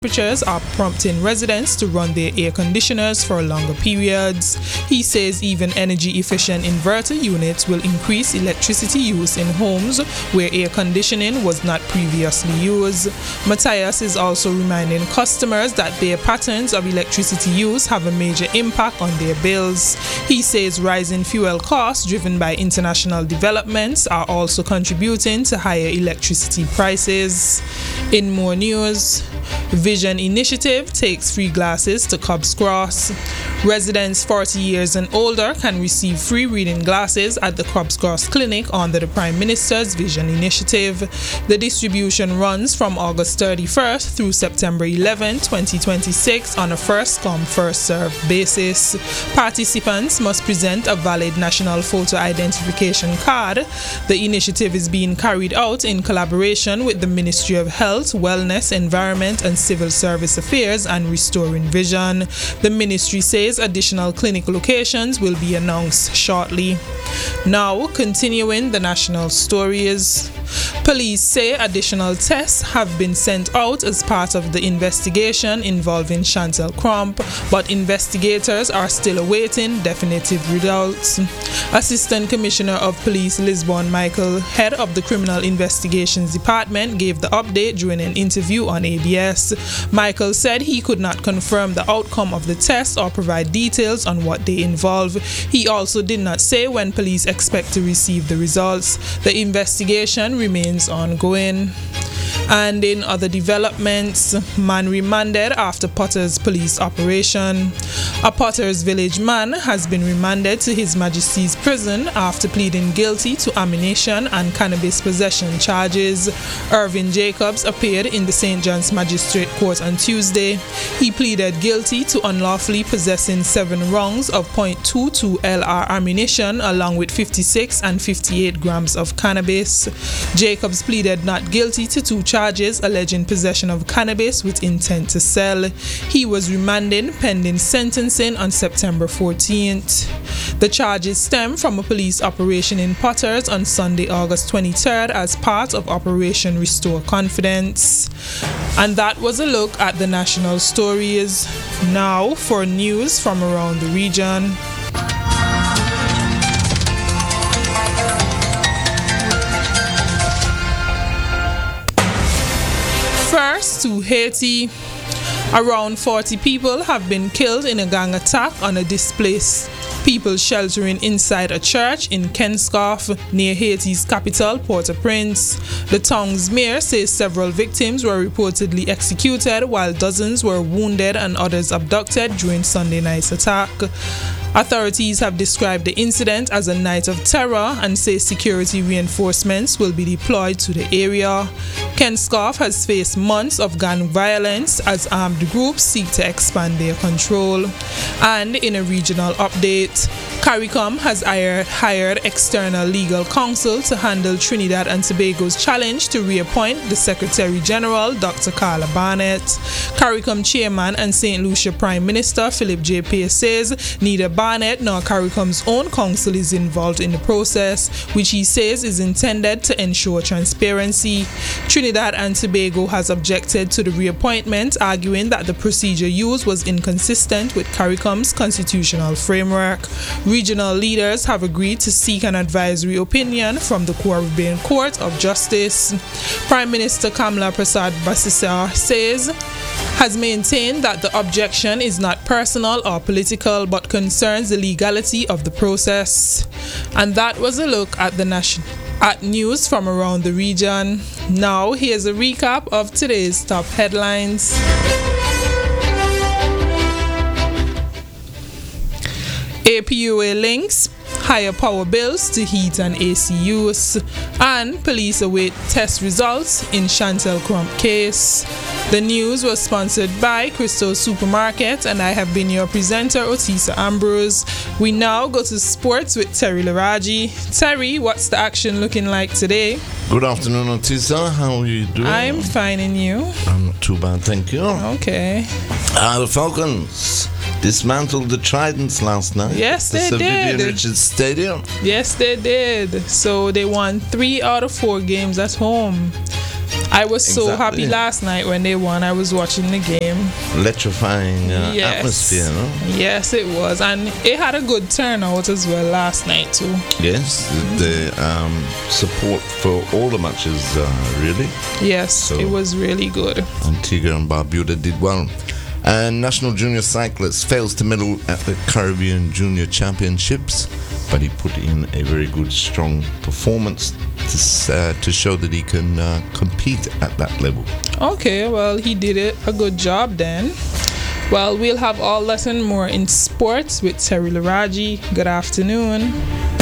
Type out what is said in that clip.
temperatures are prompting residents to run their air conditioners for longer periods. He says even energy-efficient inverter units will increase electricity use in homes where air conditioning was not previously used. Matthias is also reminding customers that their patterns of electricity use have a major impact on their bills. He says rising fuel costs driven by international developments are also contributing to higher electricity prices. In more news, Vision Initiative takes free glasses to Cubs Cross. Residents 40 years and older can receive free reading glasses at the Cubs Cross Clinic under the Prime Minister's Vision Initiative. The distribution runs from August 31st through September 11, 2026 on a first-come, first-served basis. Participants must present a valid national photo identification card. The initiative is being carried out in collaboration with the Ministry of Health, Wellness, Environment and Civil Service Affairs and Restoring Vision. The ministry says additional clinic locations will be announced shortly. Now, continuing the national stories. Police say additional tests have been sent out as part of the investigation involving Chantel Crump, but investigators are still awaiting definitive results. Assistant Commissioner of Police Lisbon Michael, head of the Criminal Investigations Department, gave the update during an interview on ABS. Michael said he could not confirm the outcome of the test or provide details on what they involve. He also did not say when police expect to receive the results. The investigation remains ongoing. And in other developments, man remanded after Potter's police operation. A Potter's Village man has been remanded to His Majesty's prison after pleading guilty to ammunition and cannabis possession charges. Irvin Jacobs appeared in the St. John's Magistrate Court on Tuesday. He pleaded guilty to unlawfully possessing 7 rounds of .22 LR ammunition along with 56 and 58 grams of cannabis. Jacobs pleaded not guilty to 2 charges alleging possession of cannabis with intent to sell. He was remanded pending sentencing on September 14th. The charges stem from a police operation in Potters on Sunday, August 23rd as part of Operation Restore Confidence. And that was a look at the national stories. Now for news from around the region. First to Haiti. Around 40 people have been killed in a gang attack on a displaced people sheltering inside a church in Kenskoff, near Haiti's capital, Port-au-Prince. The town's mayor says several victims were reportedly executed while dozens were wounded and others abducted during Sunday night's attack. Authorities have described the incident as a night of terror and say security reinforcements will be deployed to the area. Kenskoff has faced months of gang violence as armed groups seek to expand their control. And in a regional update, CARICOM has hired external legal counsel to handle Trinidad and Tobago's challenge to reappoint the Secretary General, Dr. Carla Barnett. CARICOM Chairman and St. Lucia Prime Minister Philip J. Pace says neither Barnett nor CARICOM's own counsel is involved in the process, which he says is intended to ensure transparency. Trinidad and Tobago has objected to the reappointment, arguing that the procedure used was inconsistent with CARICOM's constitutional framework. Regional leaders have agreed to seek an advisory opinion from the Caribbean Court of Justice. Prime Minister Kamla Prasad Basisar has maintained that the objection is not personal or political but concerns the legality of the process. And that was a look at at news from around the region. Now here's a recap of today's top headlines. APUA links higher power bills to heat and AC use, and police await test results in Chantel Crump case. The news was sponsored by Crystal Supermarket, and I have been your presenter, Otisa Ambrose. We now go to sports with Terry Laraji. Terry, what's the action looking like today? Good afternoon, Otisa. How are you doing? I'm fine, and you? I'm not too bad, thank you. Okay. The Falcons dismantled the Tridents last night. Yes, they did. The did. Richards Stadium. Yes, they did. So they won 3 out of 4 games at home. I was so Exactly. happy last night when they won. I was watching the game. Electrifying Yes. atmosphere, no? Yes, it was. And it had a good turnout as well last night too. Yes, the support for all the matches, really. Yes, So- it was really good. Antigua and Barbuda did well. And National Junior Cyclist fails to medal at the Caribbean Junior Championships, but he put in a very good, strong performance to show that he can compete at that level. Okay, well, he did it a good job then. Well, we'll have all that and more in sports with Terry Laraji. Good afternoon.